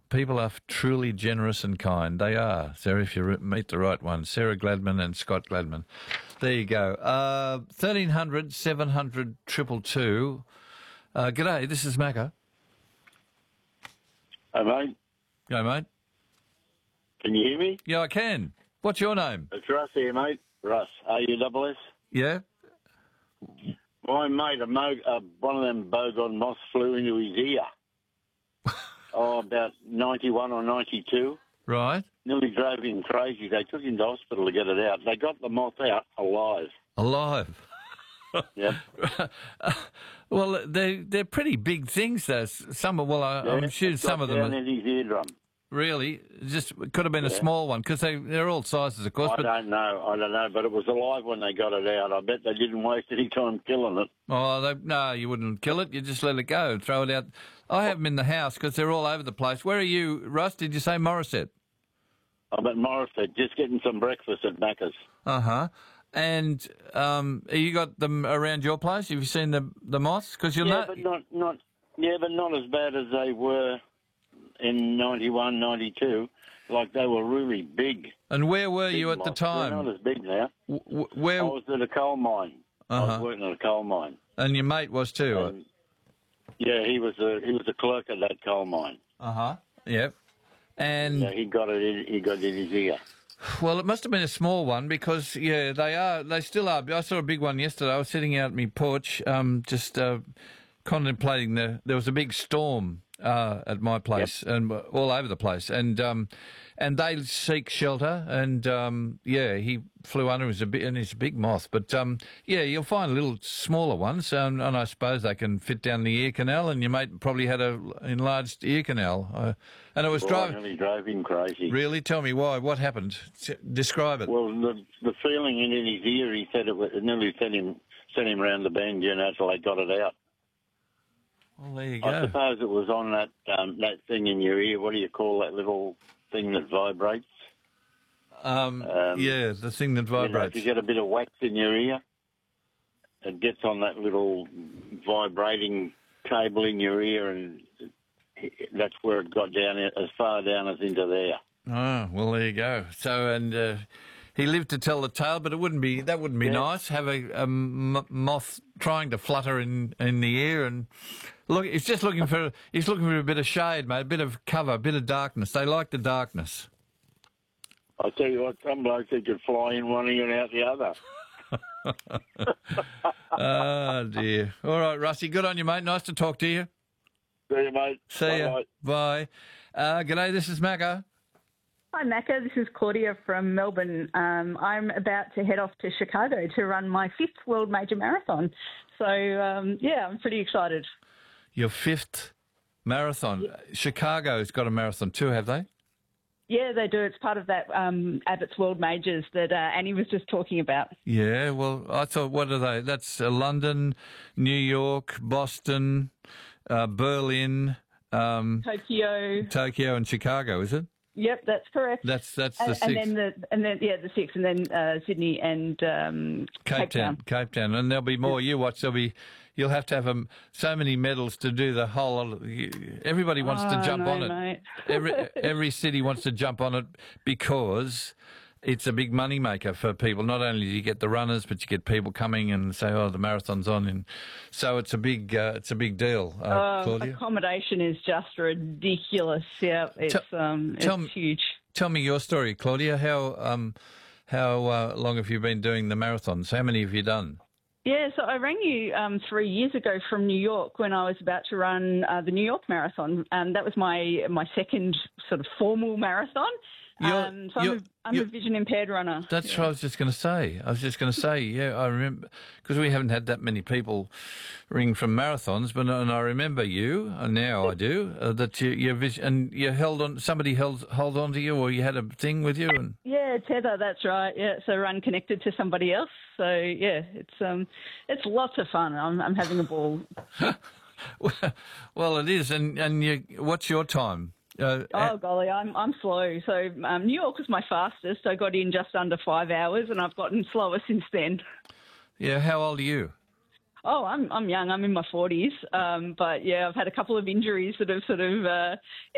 people are truly generous and kind. They are, Sarah, if you meet the right one. Sarah Gladman and Scott Gladman. There you go. 1300 700 222. G'day, this is Macca. Hey, mate. Go, mate. Can you hear me? Yeah, I can. What's your name? It's Russ here, mate. Russ, R-U-S-S. Yeah? My mate, one of them bogon moths flew into his ear. About 91 or 92. Right. Nearly drove him crazy. They took him to hospital to get it out. They got the moth out alive. Alive. Yep. Well, they're pretty big things, though. I'm sure some of them down in his eardrum. Really? Just could have been a small one, because they're all sizes, of course. I don't know, but it was alive when they got it out. I bet they didn't waste any time killing it. Oh, no, you wouldn't kill it. You just let it go, throw it out. I have them in the house because they're all over the place. Where are you, Russ? Did you say Morisset? I'm at Morisset, just getting some breakfast at Macca's. Uh-huh. And you got them around your place? Have you seen the moths? Because but not as bad as they were in 91, 92. Like, they were really big. And where were you at the time? They're not as big now. Where? I was at a coal mine. I was working at a coal mine. And your mate was too? Yeah, he was a clerk at that coal mine. Uh-huh. Yep. And he got it in his ear. Well, it must have been a small one because, they still are. I saw a big one yesterday. I was sitting out at my porch just contemplating there was a big storm at my place and all over the place. And they seek shelter and, he flew under and he's a big moth. But, you'll find little smaller ones and I suppose they can fit down the ear canal and your mate probably had a enlarged ear canal. And it was nearly drove him crazy. Really? Tell me why. What happened? Describe it. Well, the feeling in his ear, he said it nearly sent him round the bend, till they got it out. Well, there you go. I suppose it was on that thing in your ear. What do you call that little thing that vibrates? The thing that vibrates. If you get a bit of wax in your ear, it gets on that little vibrating cable in your ear, and that's where it got down, as far down as into there. Oh, well, there you go. So, and he lived to tell the tale, but that wouldn't be nice. Have a moth trying to flutter in the ear, and look, he's looking for a bit of shade, mate, a bit of cover, a bit of darkness. They like the darkness. I tell you what, some blokes that could fly in one ear and out the other. Oh dear. All right, Rusty, good on you, mate. Nice to talk to you. See you, mate. See ya. Bye. G'day, this is Macca. Hi, Macca. This is Claudia from Melbourne. I'm about to head off to Chicago to run my 5th World Major Marathon. So, I'm pretty excited. Your 5th marathon. Yeah. Chicago's got a marathon too, have they? Yeah, they do. It's part of that Abbott's World Majors that Annie was just talking about. Yeah, well, I thought, what are they? That's London, New York, Boston, Berlin, Tokyo and Chicago, is it? Yep, that's correct. That's the 6th. The 6th, and then Sydney and Cape Town. Cape Town, and there'll be more. You watch, you'll have to have so many medals to do the whole. Everybody wants to jump on it. Mate. Every city wants to jump on it because it's a big money maker for people. Not only do you get the runners, but you get people coming and say, "Oh, the marathon's on," and so it's a big deal. Claudia, accommodation is just ridiculous. Yeah, it's huge. Tell me your story, Claudia. How long have you been doing the marathons? How many have you done? Yeah, so I rang you 3 years ago from New York when I was about to run the New York Marathon. That was my second sort of formal marathon. I'm a vision-impaired runner. That's what I was just going to say. I remember, because we haven't had that many people ring from marathons, and I remember you, and now I do, that your vision, and you held on, somebody held on to you, or you had a thing with you? Yeah, Tether, that's right. Yeah, so run connected to somebody else. So, yeah, it's lots of fun. I'm having a ball. Well, it is. And what's your time? Golly, I'm slow. So New York was my fastest. I got in just under 5 hours, and I've gotten slower since then. Yeah, how old are you? Oh, I'm young. I'm in my 40s. But yeah, I've had a couple of injuries that have sort of